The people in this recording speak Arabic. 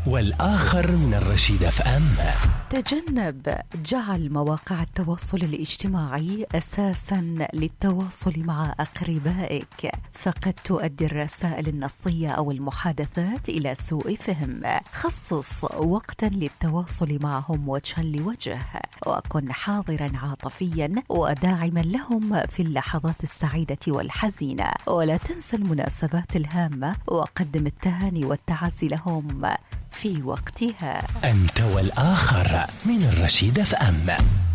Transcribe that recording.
والآخر من الرشيد FM. تجنب جعل مواقع التواصل الاجتماعي أساساً للتواصل مع أقربائك، فقد تؤدي الرسائل النصية أو المحادثات إلى سوء فهم. خصص وقتاً للتواصل معهم وجها لوجه، وكن حاضراً عاطفياً وداعماً لهم في اللحظات السعيدة والحزينة. ولا تنسى المناسبات الهامة، وقدم التهاني والتعازي لهم في وقتها. أنت والآخر من الرشيد FM.